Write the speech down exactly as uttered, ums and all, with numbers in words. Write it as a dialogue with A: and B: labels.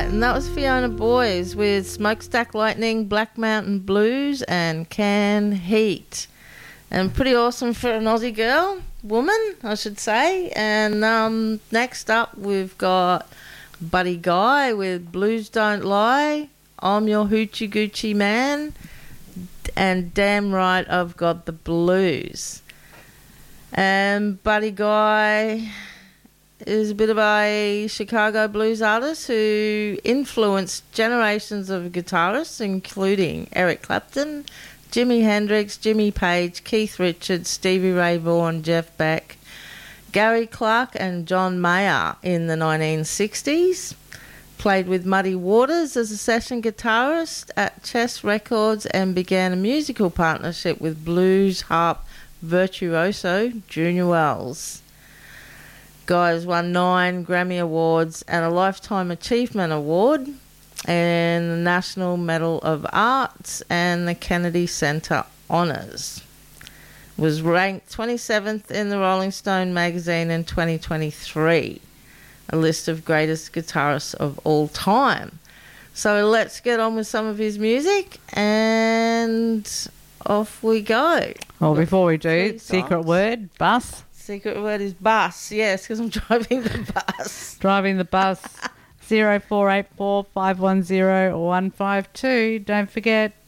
A: and that was Fiona Boys with Smokestack Lightning, Black Mountain Blues and Can Heat. And pretty awesome for an Aussie girl, woman, I should say. And um, next up we've got Buddy Guy with Blues Don't Lie, I'm Your Hoochie Goochie Man, and Damn Right I've Got the Blues. And Buddy Guy is a bit of a Chicago blues artist who influenced generations of guitarists, including Eric Clapton, Jimi Hendrix, Jimmy Page, Keith Richards, Stevie Ray Vaughan, Jeff Beck, Gary Clark and John Mayer in the nineteen sixties. Played with Muddy Waters as a session guitarist at Chess Records and began a musical partnership with blues harp virtuoso Junior Wells. Guy has won nine Grammy Awards and a Lifetime Achievement Award and the National Medal of Arts and the Kennedy Center Honours. Was ranked twenty-seventh in the Rolling Stone magazine in twenty twenty-three, a list of greatest guitarists of all time. So let's get on with some of his music and off we go.
B: Well, before we do, secret word, bus.
A: Secret word is bus, yes, because I'm driving the bus.
B: Driving the bus, zero four eight four five one zero one five two. Don't forget,